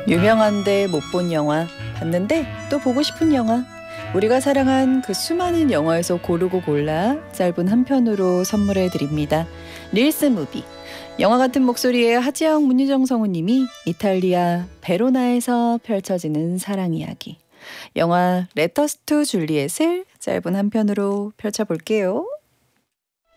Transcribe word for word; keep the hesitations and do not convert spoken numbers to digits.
유명한데 못 본 영화, 봤는데 또 보고 싶은 영화. 우리가 사랑한 그 수많은 영화에서 고르고 골라 짧은 한 편으로 선물해 드립니다. 릴스 무비. 영화 같은 목소리의 하지영, 문유정 성우님이 이탈리아 베로나에서 펼쳐지는 사랑 이야기. 영화 레터스 투 줄리엣을 짧은 한 편으로 펼쳐볼게요.